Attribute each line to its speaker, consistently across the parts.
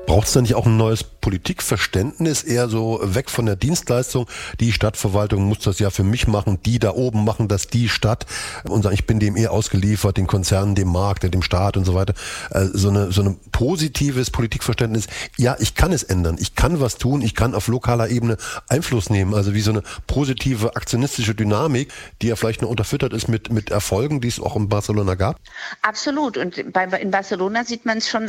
Speaker 1: Braucht es da nicht auch ein neues Politikverständnis, eher so weg von der Dienstleistung? Die Stadtverwaltung muss das ja für mich machen, die da oben machen das die Stadt und sagen, ich bin dem eher ausgeliefert, den Konzernen, dem Markt, dem Staat und so weiter. So eine positives Politikverständnis. Ja, ich kann es ändern, ich kann was tun, ich kann auf lokaler Ebene Einfluss nehmen. Also wie so eine positive aktionistische Dynamik, die ja vielleicht noch unterfüttert ist mit Erfolgen, die es auch in Barcelona gab.
Speaker 2: Absolut. Und in Barcelona sieht man es schon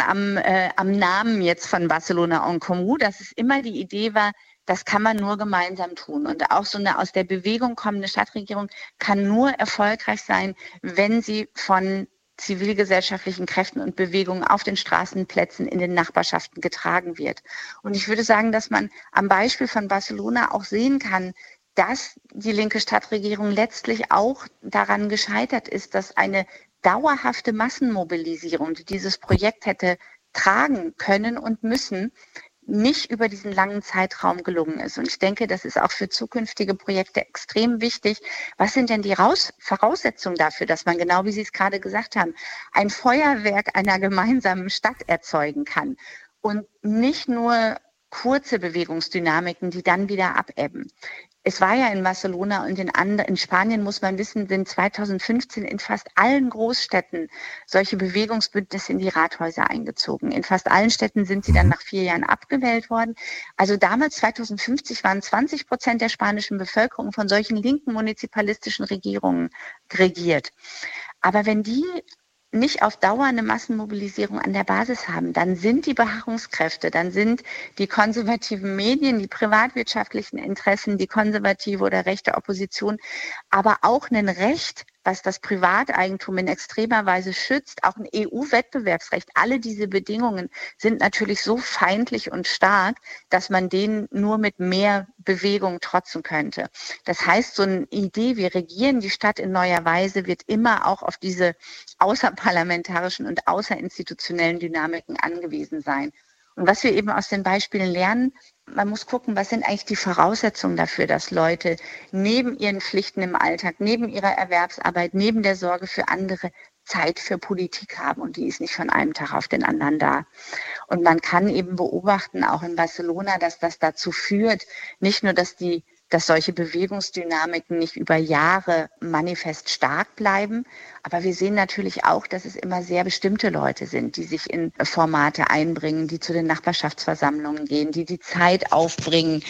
Speaker 2: am Namen jetzt von Barcelona en Comú, dass es immer die Idee war, das kann man nur gemeinsam tun. Und auch so eine aus der Bewegung kommende Stadtregierung kann nur erfolgreich sein, wenn sie von zivilgesellschaftlichen Kräften und Bewegungen auf den Straßenplätzen in den Nachbarschaften getragen wird. Und ich würde sagen, dass man am Beispiel von Barcelona auch sehen kann, dass die linke Stadtregierung letztlich auch daran gescheitert ist, dass eine dauerhafte Massenmobilisierung, die dieses Projekt hätte tragen können und müssen, nicht über diesen langen Zeitraum gelungen ist. Und ich denke, das ist auch für zukünftige Projekte extrem wichtig. Was sind denn die Voraussetzungen dafür, dass man, genau wie Sie es gerade gesagt haben, ein Feuerwerk einer gemeinsamen Stadt erzeugen kann und nicht nur kurze Bewegungsdynamiken, die dann wieder abebben? Es war ja in Barcelona und in Spanien, muss man wissen, sind 2015 in fast allen Großstädten solche Bewegungsbündnisse in die Rathäuser eingezogen. In fast allen Städten sind sie dann nach 4 Jahren abgewählt worden. Also damals, 2050, waren 20% der spanischen Bevölkerung von solchen linken munizipalistischen Regierungen regiert. Aber wenn die nicht auf Dauer eine Massenmobilisierung an der Basis haben, dann sind die Beharrungskräfte, dann sind die konservativen Medien, die privatwirtschaftlichen Interessen, die konservative oder rechte Opposition, aber auch ein Recht, was das Privateigentum in extremer Weise schützt, auch ein EU-Wettbewerbsrecht. Alle diese Bedingungen sind natürlich so feindlich und stark, dass man denen nur mit mehr Bewegung trotzen könnte. Das heißt, so eine Idee, wir regieren die Stadt in neuer Weise, wird immer auch auf diese außerparlamentarischen und außerinstitutionellen Dynamiken angewiesen sein. Und was wir eben aus den Beispielen lernen, man muss gucken, was sind eigentlich die Voraussetzungen dafür, dass Leute neben ihren Pflichten im Alltag, neben ihrer Erwerbsarbeit, neben der Sorge für andere Zeit für Politik haben. Und die ist nicht von einem Tag auf den anderen da. Und man kann eben beobachten, auch in Barcelona, dass das dazu führt, nicht nur, dass solche Bewegungsdynamiken nicht über Jahre manifest stark bleiben. Aber wir sehen natürlich auch, dass es immer sehr bestimmte Leute sind, die sich in Formate einbringen, die zu den Nachbarschaftsversammlungen gehen, die Zeit aufbringen,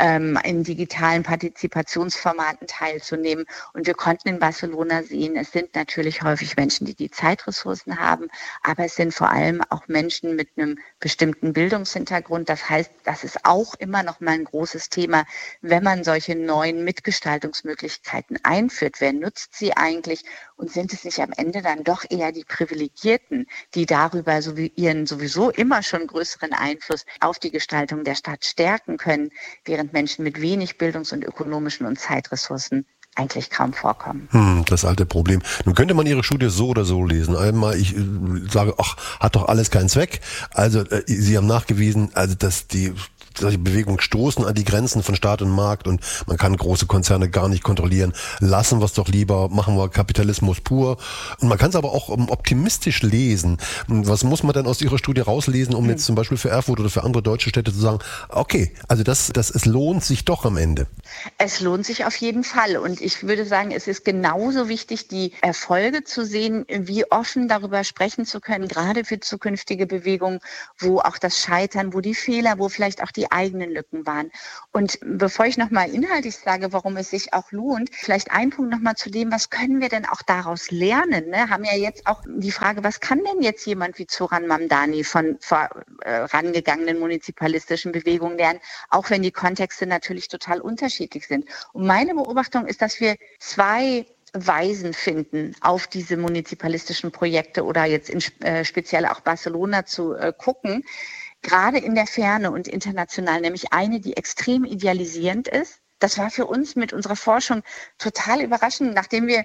Speaker 2: in digitalen Partizipationsformaten teilzunehmen. Und wir konnten in Barcelona sehen, es sind natürlich häufig Menschen, die Zeitressourcen haben, aber es sind vor allem auch Menschen mit einem bestimmten Bildungshintergrund. Das heißt, das ist auch immer noch mal ein großes Thema, wenn man solche neuen Mitgestaltungsmöglichkeiten einführt. Wer nutzt sie eigentlich? Und sind es nicht am Ende dann doch eher die Privilegierten, die darüber ihren sowieso immer schon größeren Einfluss auf die Gestaltung der Stadt stärken können, während Menschen mit wenig Bildungs- und ökonomischen und Zeitressourcen eigentlich kaum vorkommen.
Speaker 1: Das alte Problem. Nun könnte man Ihre Studie so oder so lesen. Einmal, ich sage, hat doch alles keinen Zweck. Also Sie haben nachgewiesen, also dass solche Bewegungen stoßen an die Grenzen von Staat und Markt und man kann große Konzerne gar nicht kontrollieren. Lassen wir es doch lieber, machen wir Kapitalismus pur. Und man kann es aber auch optimistisch lesen. Was muss man denn aus Ihrer Studie rauslesen, um jetzt zum Beispiel für Erfurt oder für andere deutsche Städte zu sagen, okay, also es lohnt sich doch am Ende?
Speaker 2: Es lohnt sich auf jeden Fall. Und ich würde sagen, es ist genauso wichtig, die Erfolge zu sehen, wie offen darüber sprechen zu können, gerade für zukünftige Bewegungen, wo auch das Scheitern, wo die Fehler, wo vielleicht auch die eigenen Lücken waren. Und bevor ich nochmal inhaltlich sage, warum es sich auch lohnt, vielleicht ein Punkt nochmal zu dem, was können wir denn auch daraus lernen? Ne? Haben ja jetzt auch die Frage, was kann denn jetzt jemand wie Zoran Mamdani von vorangegangenen munizipalistischen Bewegungen lernen, auch wenn die Kontexte natürlich total unterschiedlich sind. Und meine Beobachtung ist, dass wir 2 Weisen finden, auf diese munizipalistischen Projekte oder jetzt speziell auch Barcelona zu gucken, gerade in der Ferne und international, nämlich eine, die extrem idealisierend ist. Das war für uns mit unserer Forschung total überraschend, nachdem wir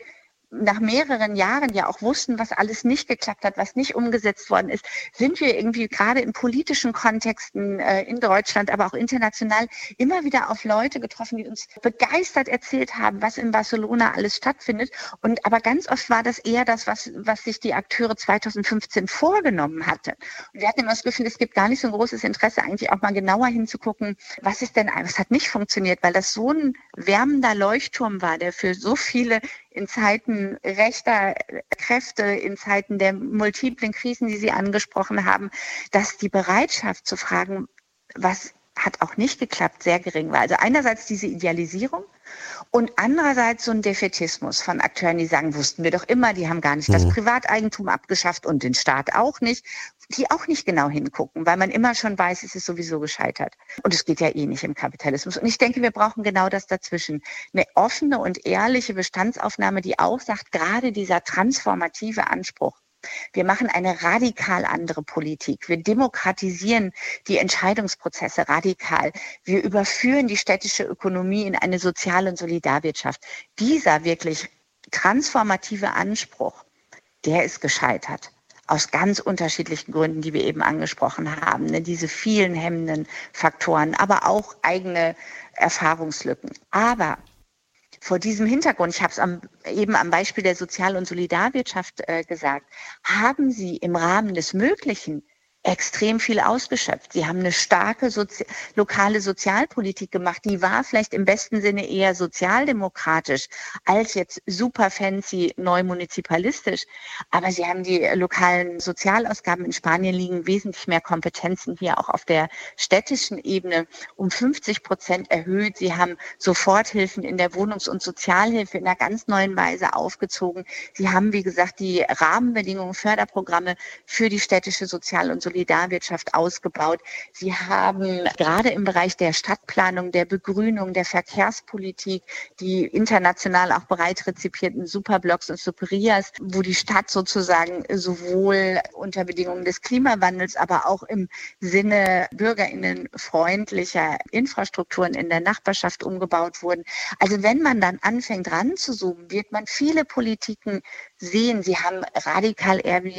Speaker 2: nach mehreren Jahren ja auch wussten, was alles nicht geklappt hat, was nicht umgesetzt worden ist, sind wir irgendwie gerade in politischen Kontexten in Deutschland, aber auch international immer wieder auf Leute getroffen, die uns begeistert erzählt haben, was in Barcelona alles stattfindet. Und aber ganz oft war das eher das, was sich die Akteure 2015 vorgenommen hatten. Und wir hatten immer das Gefühl, es gibt gar nicht so ein großes Interesse, eigentlich auch mal genauer hinzugucken, was hat nicht funktioniert, weil das so ein wärmender Leuchtturm war, der für so viele in Zeiten rechter Kräfte, in Zeiten der multiplen Krisen, die Sie angesprochen haben, dass die Bereitschaft zu fragen, was hat auch nicht geklappt, sehr gering war. Also einerseits diese Idealisierung und andererseits so ein Defätismus von Akteuren, die sagen, wussten wir doch immer, die haben gar nicht das Privateigentum abgeschafft und den Staat auch nicht, die auch nicht genau hingucken, weil man immer schon weiß, es ist sowieso gescheitert. Und es geht ja eh nicht im Kapitalismus. Und ich denke, wir brauchen genau das dazwischen. Eine offene und ehrliche Bestandsaufnahme, die auch sagt, gerade dieser transformative Anspruch, wir machen eine radikal andere Politik. Wir demokratisieren die Entscheidungsprozesse radikal. Wir überführen die städtische Ökonomie in eine Sozial- und Solidarwirtschaft. Dieser wirklich transformative Anspruch, der ist gescheitert. Aus ganz unterschiedlichen Gründen, die wir eben angesprochen haben. Ne? Diese vielen hemmenden Faktoren, aber auch eigene Erfahrungslücken. Aber vor diesem Hintergrund, ich habe es eben am Beispiel der Sozial- und Solidarwirtschaft gesagt, haben Sie im Rahmen des Möglichen extrem viel ausgeschöpft. Sie haben eine starke lokale Sozialpolitik gemacht. Die war vielleicht im besten Sinne eher sozialdemokratisch als jetzt super fancy neu munizipalistisch. Aber sie haben die lokalen Sozialausgaben in Spanien liegen wesentlich mehr Kompetenzen hier auch auf der städtischen Ebene um 50% erhöht. Sie haben Soforthilfen in der Wohnungs- und Sozialhilfe in einer ganz neuen Weise aufgezogen. Sie haben, wie gesagt, die Rahmenbedingungen, Förderprogramme für die städtische Sozial- und Solidarwirtschaft ausgebaut. Sie haben gerade im Bereich der Stadtplanung, der Begrünung, der Verkehrspolitik, die international auch breit rezipierten Superblocks und Superias, wo die Stadt sozusagen sowohl unter Bedingungen des Klimawandels, aber auch im Sinne bürgerinnenfreundlicher Infrastrukturen in der Nachbarschaft umgebaut wurden. Also wenn man dann anfängt ranzuzoomen, wird man viele Politiken sehen. Sie haben radikal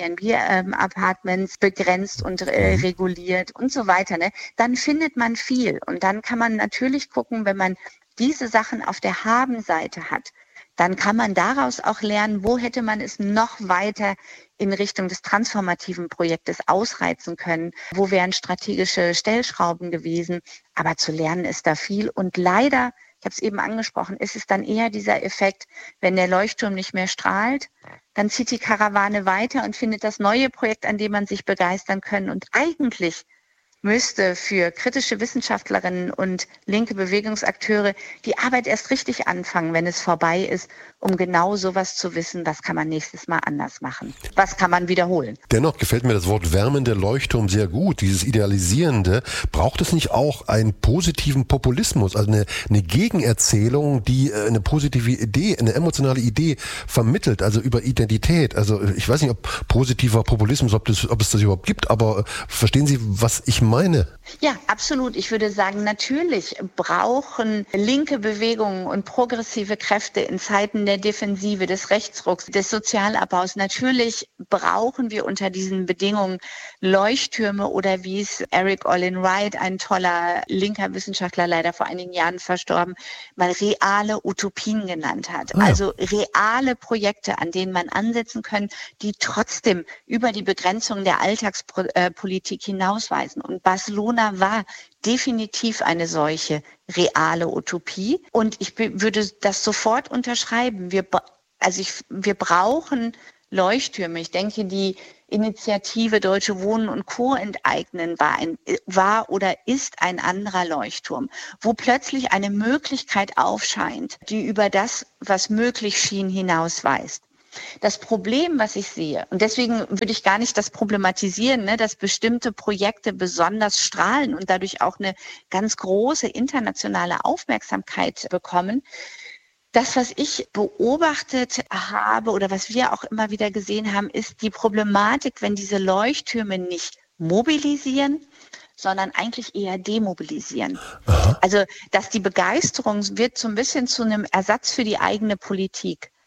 Speaker 2: Airbnb-Apartments begrenzt und reguliert und so weiter. Ne? Dann findet man viel. Und dann kann man natürlich gucken, wenn man diese Sachen auf der Habenseite hat, dann kann man daraus auch lernen, wo hätte man es noch weiter in Richtung des transformativen Projektes ausreizen können, wo wären strategische Stellschrauben gewesen. Aber zu lernen ist da viel. Und leider, ich habe es eben angesprochen, ist es dann eher dieser Effekt, wenn der Leuchtturm nicht mehr strahlt, dann zieht die Karawane weiter und findet das neue Projekt, an dem man sich begeistern kann. Und eigentlich müsste für kritische Wissenschaftlerinnen und linke Bewegungsakteure die Arbeit erst richtig anfangen, wenn es vorbei ist, um genau sowas zu wissen, was kann man nächstes Mal anders machen, was kann man wiederholen.
Speaker 1: Dennoch gefällt mir das Wort wärmender Leuchtturm sehr gut, dieses Idealisierende. Braucht es nicht auch einen positiven Populismus, also eine Gegenerzählung, die eine positive Idee, eine emotionale Idee vermittelt, also über Identität. Also ich weiß nicht, ob positiver Populismus, ob es das überhaupt gibt, aber verstehen Sie, was ich meine?
Speaker 2: Ja, absolut. Ich würde sagen, natürlich brauchen linke Bewegungen und progressive Kräfte in Zeiten der Defensive, des Rechtsrucks, des Sozialabbaus. Natürlich brauchen wir unter diesen Bedingungen Leuchttürme oder wie es Eric Olin Wright, ein toller linker Wissenschaftler, leider vor einigen Jahren verstorben, mal reale Utopien genannt hat.
Speaker 1: Ja.
Speaker 2: Also reale Projekte, an denen man ansetzen kann, die trotzdem über die Begrenzung der Alltagspolitik hinausweisen. Und Barcelona war definitiv eine solche reale Utopie. Und ich würde das sofort unterschreiben. Wir brauchen Leuchttürme. Ich denke, die Initiative Deutsche Wohnen und Co. enteignen war oder ist ein anderer Leuchtturm, wo plötzlich eine Möglichkeit aufscheint, die über das, was möglich schien, hinausweist. Das Problem, was ich sehe, und deswegen würde ich gar nicht das problematisieren, ne, dass bestimmte Projekte besonders strahlen und dadurch auch eine ganz große internationale Aufmerksamkeit bekommen. Das, was ich beobachtet habe oder was wir auch immer wieder gesehen haben, ist die Problematik, wenn diese Leuchttürme nicht mobilisieren, sondern eigentlich eher demobilisieren. Aha. Also, dass die Begeisterung wird so ein bisschen zu einem Ersatz für die eigene Politik.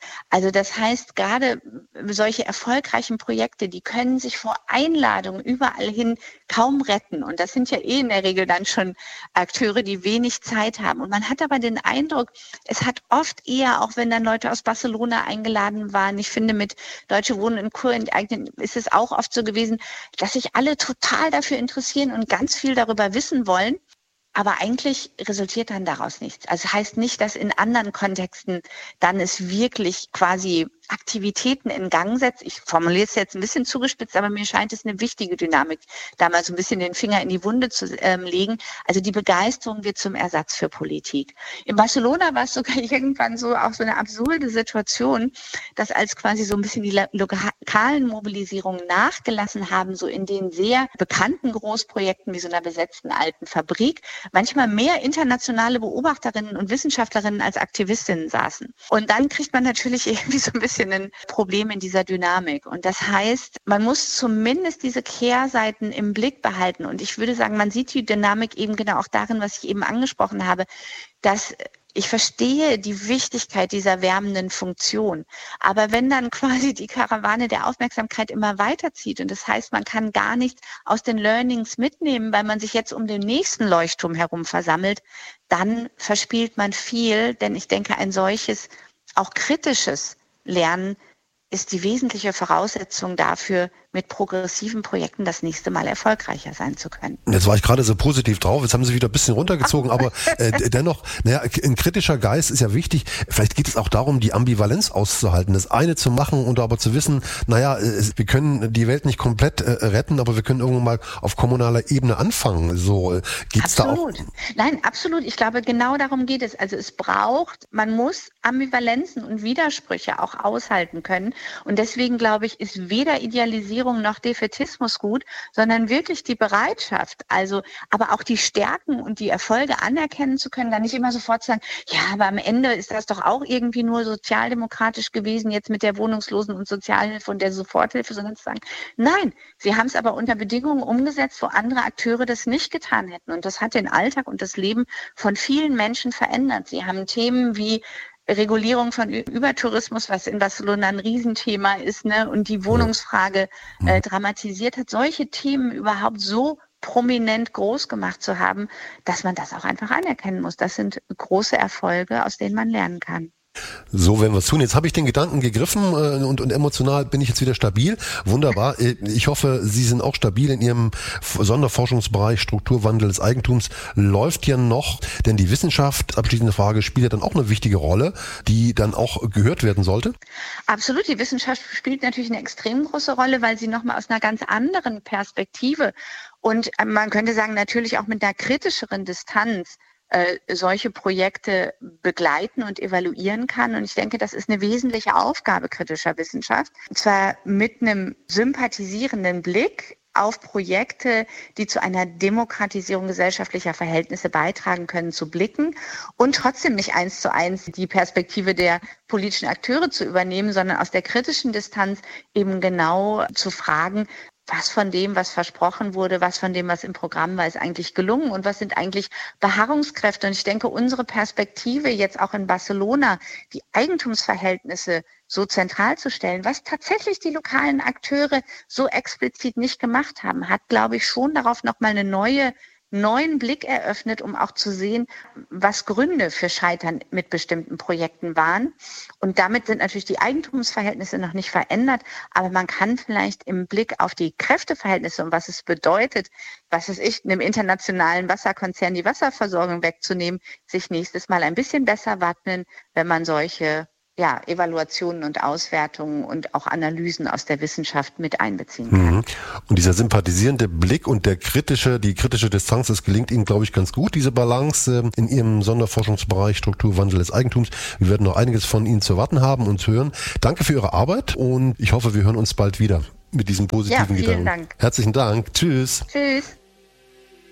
Speaker 2: Also das heißt, gerade solche erfolgreichen Projekte, die können sich vor Einladungen überall hin kaum retten. Und das sind ja in der Regel dann schon Akteure, die wenig Zeit haben. Und man hat aber den Eindruck, es hat oft eher, auch wenn dann Leute aus Barcelona eingeladen waren, ich finde mit Deutsche Wohnen in Chur enteignen ist es auch oft so gewesen, dass sich alle total dafür interessieren und ganz viel darüber wissen wollen. Aber eigentlich resultiert dann daraus nichts. Also heißt nicht, dass in anderen Kontexten dann es wirklich quasi Aktivitäten in Gang setzt. Ich formuliere es jetzt ein bisschen zugespitzt, aber mir scheint es eine wichtige Dynamik, da mal so ein bisschen den Finger in die Wunde zu legen. Also die Begeisterung wird zum Ersatz für Politik. In Barcelona war es sogar irgendwann so auch so eine absurde Situation, dass als quasi so ein bisschen die lokalen Mobilisierungen nachgelassen haben, so in den sehr bekannten Großprojekten wie so einer besetzten alten Fabrik, manchmal mehr internationale Beobachterinnen und Wissenschaftlerinnen als Aktivistinnen saßen. Und dann kriegt man natürlich irgendwie so ein bisschen ein Problem in dieser Dynamik. Und das heißt, man muss zumindest diese Kehrseiten im Blick behalten. Und ich würde sagen, man sieht die Dynamik eben genau auch darin, was ich eben angesprochen habe, dass ich verstehe die Wichtigkeit dieser wärmenden Funktion. Aber wenn dann quasi die Karawane der Aufmerksamkeit immer weiterzieht und das heißt, man kann gar nichts aus den Learnings mitnehmen, weil man sich jetzt um den nächsten Leuchtturm herum versammelt, dann verspielt man viel. Denn ich denke, ein solches, auch kritisches Lernen ist die wesentliche Voraussetzung dafür, mit progressiven Projekten das nächste Mal erfolgreicher sein zu können.
Speaker 1: Jetzt war ich gerade so positiv drauf, jetzt haben Sie wieder ein bisschen runtergezogen, aber dennoch, ein kritischer Geist ist ja wichtig. Vielleicht geht es auch darum, die Ambivalenz auszuhalten, das eine zu machen und aber zu wissen, wir können die Welt nicht komplett retten, aber wir können irgendwann mal auf kommunaler Ebene anfangen. So geht's da auch?
Speaker 2: Nein, absolut. Ich glaube, genau darum geht es. Also man muss Ambivalenzen und Widersprüche auch aushalten können. Und deswegen glaube ich, ist weder Idealisierung noch Defätismus gut, sondern wirklich die Bereitschaft, also aber auch die Stärken und die Erfolge anerkennen zu können, dann nicht immer sofort sagen, ja, aber am Ende ist das doch auch irgendwie nur sozialdemokratisch gewesen, jetzt mit der Wohnungslosen- und Sozialhilfe und der Soforthilfe, sondern zu sagen, nein, sie haben es aber unter Bedingungen umgesetzt, wo andere Akteure das nicht getan hätten. Und das hat den Alltag und das Leben von vielen Menschen verändert. Sie haben Themen wie Regulierung von Übertourismus, was in Barcelona ein Riesenthema ist, ne, und die Wohnungsfrage dramatisiert hat, solche Themen überhaupt so prominent groß gemacht zu haben, dass man das auch einfach anerkennen muss. Das sind große Erfolge, aus denen man lernen kann.
Speaker 1: So werden wir es tun. Jetzt habe ich den Gedanken gegriffen und emotional bin ich jetzt wieder stabil. Wunderbar. Ich hoffe, Sie sind auch stabil in Ihrem Sonderforschungsbereich Strukturwandel des Eigentums. Läuft ja noch, denn die Wissenschaft, abschließende Frage, spielt ja dann auch eine wichtige Rolle, die dann auch gehört werden sollte?
Speaker 2: Absolut. Die Wissenschaft spielt natürlich eine extrem große Rolle, weil sie nochmal aus einer ganz anderen Perspektive und man könnte sagen, natürlich auch mit einer kritischeren Distanz solche Projekte begleiten und evaluieren kann. Und ich denke, das ist eine wesentliche Aufgabe kritischer Wissenschaft. Und zwar mit einem sympathisierenden Blick auf Projekte, die zu einer Demokratisierung gesellschaftlicher Verhältnisse beitragen können, zu blicken und trotzdem nicht 1:1 die Perspektive der politischen Akteure zu übernehmen, sondern aus der kritischen Distanz eben genau zu fragen, was von dem, was versprochen wurde, was von dem, was im Programm war, ist eigentlich gelungen und was sind eigentlich Beharrungskräfte. Und ich denke, unsere Perspektive jetzt auch in Barcelona, die Eigentumsverhältnisse so zentral zu stellen, was tatsächlich die lokalen Akteure so explizit nicht gemacht haben, hat, glaube ich, schon darauf nochmal einen neuen Blick eröffnet, um auch zu sehen, was Gründe für Scheitern mit bestimmten Projekten waren. Und damit sind natürlich die Eigentumsverhältnisse noch nicht verändert, aber man kann vielleicht im Blick auf die Kräfteverhältnisse und was es bedeutet, einem internationalen Wasserkonzern die Wasserversorgung wegzunehmen, sich nächstes Mal ein bisschen besser wappnen, wenn man solche Evaluationen und Auswertungen und auch Analysen aus der Wissenschaft mit einbeziehen kann.
Speaker 1: Und dieser sympathisierende Blick und die kritische Distanz, das gelingt Ihnen, glaube ich, ganz gut, diese Balance in Ihrem Sonderforschungsbereich Strukturwandel des Eigentums. Wir werden noch einiges von Ihnen zu erwarten haben und zu hören. Danke für Ihre Arbeit und ich hoffe, wir hören uns bald wieder mit diesem positiven Gedanken.
Speaker 2: Dank.
Speaker 1: Herzlichen Dank. Tschüss.
Speaker 2: Tschüss.